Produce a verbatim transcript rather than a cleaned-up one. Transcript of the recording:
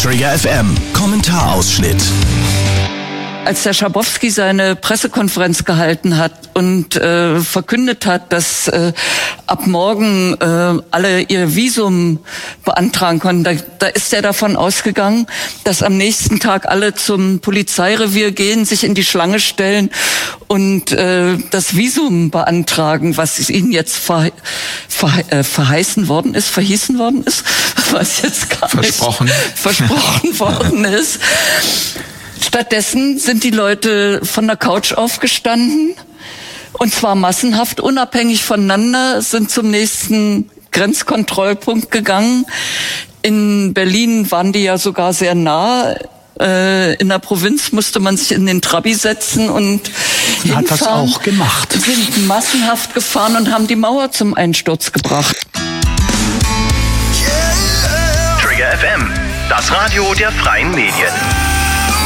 Trigger F M, Kommentarausschnitt. Als Herr Schabowski seine Pressekonferenz gehalten hat und äh, verkündet hat, dass äh, ab morgen äh, alle ihr Visum beantragen konnten, da, da ist er davon ausgegangen, dass am nächsten Tag alle zum Polizeirevier gehen, sich in die Schlange stellen und äh, das Visum beantragen, was ihnen jetzt ver, ver, äh, verheißen worden ist, verhießen worden ist, was jetzt gar versprochen. nicht versprochen worden ist. Stattdessen sind die Leute von der Couch aufgestanden, und zwar massenhaft, unabhängig voneinander, sind zum nächsten Grenzkontrollpunkt gegangen. In Berlin waren die ja sogar sehr nah. In der Provinz musste man sich in den Trabi setzen und hinfahren. Hat das auch gemacht. Sind massenhaft gefahren und haben die Mauer zum Einsturz gebracht. Trigger F M, das Radio der freien Medien.